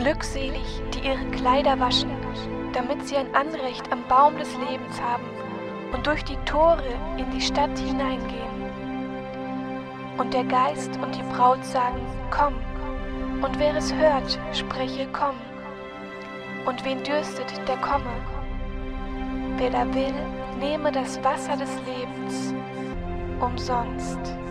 Glückselig, die ihre Kleider waschen, damit sie ein Anrecht am Baum des Lebens haben und durch die Tore in die Stadt hineingehen. Und der Geist und die Braut sagen, komm. Und wer es hört, spreche, komm. Und wen dürstet, der komme. Wer da will, nehme das Wasser des Lebens umsonst.